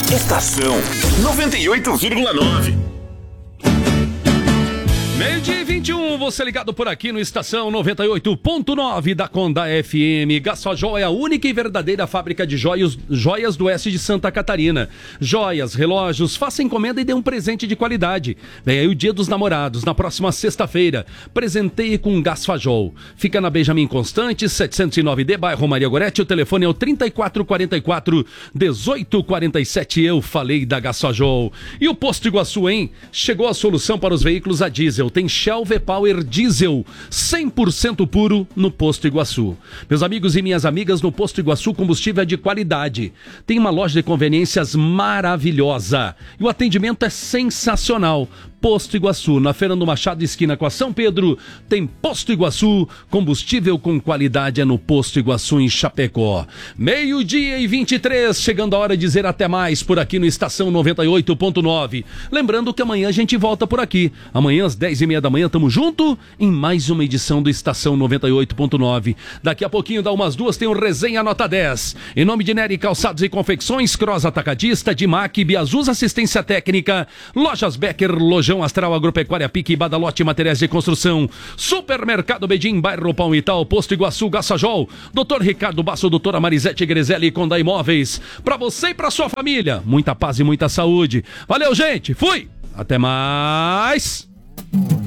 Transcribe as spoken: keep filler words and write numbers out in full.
Estação noventa e oito vírgula nove. Meio-dia e vinte e um, você ligado por aqui no Estação noventa e oito ponto nove da Conda F M. Gasfajol é a única e verdadeira fábrica de joias, joias do oeste de Santa Catarina. Joias, relógios, faça encomenda e dê um presente de qualidade. Vem aí o Dia dos Namorados, na próxima sexta-feira. Presenteie com Gasfajol. Fica na Benjamin Constante, setecentos e nove D, bairro Maria Goretti. O telefone é o trinta e quatro quarenta e quatro, dezoito quarenta e sete. Eu falei da Gasfajol. E o Posto Iguaçu, hein? Chegou a solução para os veículos a diesel. Tem Shell V-Power Diesel cem por cento puro no Posto Iguaçu. Meus amigos e minhas amigas, no Posto Iguaçu, combustível é de qualidade. Tem uma loja de conveniências maravilhosa. E o atendimento é sensacional. Posto Iguaçu, na Fernando Machado, esquina com a São Pedro, tem Posto Iguaçu, combustível com qualidade é no Posto Iguaçu, em Chapecó. Meio-dia e vinte e três, chegando a hora de dizer até mais por aqui no Estação noventa e oito ponto nove. Lembrando que amanhã a gente volta por aqui. Amanhã às dez e meia da manhã tamo junto em mais uma edição do Estação noventa e oito ponto nove. Daqui a pouquinho, dá umas duas, tem o Resenha Nota dez. Em nome de Nery Calçados e Confecções, Cross Atacadista, Dimac, Biazuz Assistência Técnica, Lojas Becker, Lojão Astral, Agropecuária Pique, Badalote, Materiais de Construção, Supermercado Bedim, bairro Palmital, Posto Iguaçu, Gasfajol, doutor Ricardo Basso, doutora Marisete Grezelli, Conda Imóveis. Pra você e pra sua família, muita paz e muita saúde. Valeu, gente, fui! Até mais!